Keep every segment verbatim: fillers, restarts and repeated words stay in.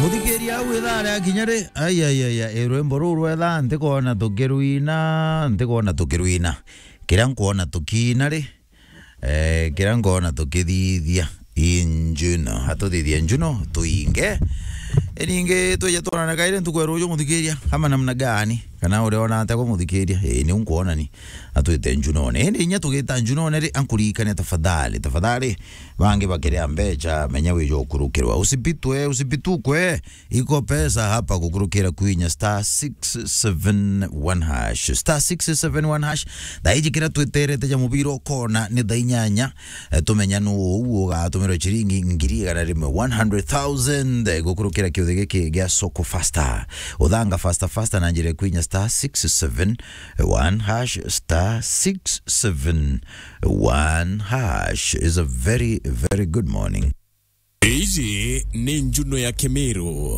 Muthikiria withare akinyare ai ai ai erwembo ruru etha ntikona tukiruina ntikona tukiruina kira nkona tukina ri eh kira nkona tukithithia injuno hatuthithia injuno tuinge eninge tuye twana kaire ntukweru yo muthikiria kama namna gani kana ure ona atako muthikiria eh ni unkuona ni atwite njunone ende nya tugita njunone ri ankurikane tafadhali tafadhali bange bakiria mbecha menya wijo ukurukirwa usipitwe usipitukwe iko pesa hapa kukurukira kuinya star six seven one hash star six seven one hash daiji kira twiterete ja mubiro kona ni dainyanya tumenya no uwo ga tumero chiringi ngiri kana rimwe one hundred thousand gukurukira kiuthige ki gya soko faster udhanga faster faster nanjire kuinya star six seven one hash star six seven one hash is a very very good morning. Easy ni njuno ya Kemiru.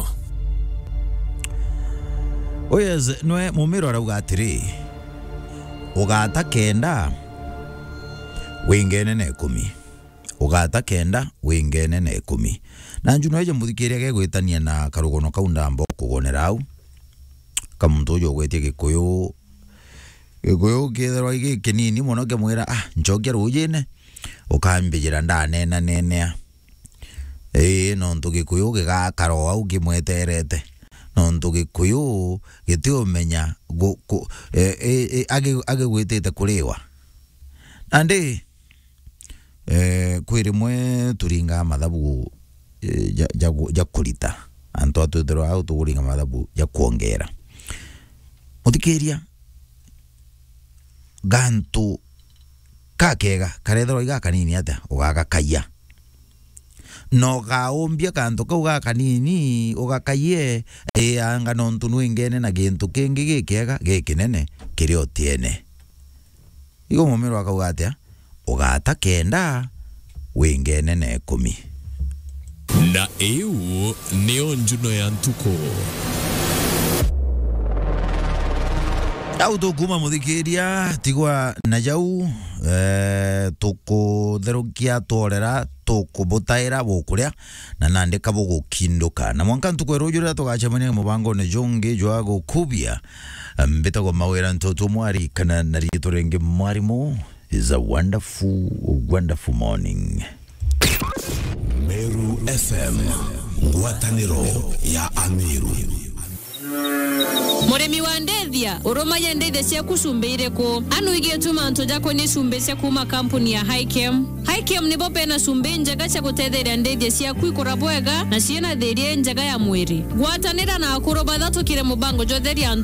Oyez noe mumiro arauga atiri ugata kenda wingene ne kumi ugata kenda wingene ne kumi na njuno eje muthikiria gegwitania na karugono kaundambo kugonera au kamuntu yo gwetie gikuyu gikuyu githerwa igi kinini muno ngemwira ah njokia rujine ukambijira ndane na nene eh no ntugikuyu gigakaro au gimweterete no ntugikuyu gitio menya eh eh age age gwitete kuriwa andi eh kwirimwe turinga mathabu ja ja kulita anto atutero au turinga mathabu ya kuongera muthikiria gantu kakega karethero iga kanini ata ugagakaya no gaombia kantu kau ga kanini ugakaye e anga no ntunu ingene na gintu kingi gikega gikinene kirio tiene igo mumiro akauga atia ugata kenda wingene ne kumi na eu neo njuno ya ntuko au tukuma muthikiria tigwa na jau eh tuko therukia torera tukubutaira bukuria na nandika bugukinduka na mwanka ntukweru jura tugacemania mubango ne jonge jwago kubia mbeta go mawera ntoto mwari kana naritorenge mwarimo is a wonderful wonderful morning. Meru F M ngwataniro ya Amiru. Muremi wa ndethia uroma ya ndethia cia kusumbeire ko anu igie tuma nto jako ni sumbe cia kuma kampuni ya Highchem. Highchem ni bope na sumbe njaga cia gutetheria ndethia cia kwikura bwega na ciena theria njaga ya mwiri gwatanira na akuroba thatukire mubango jotheria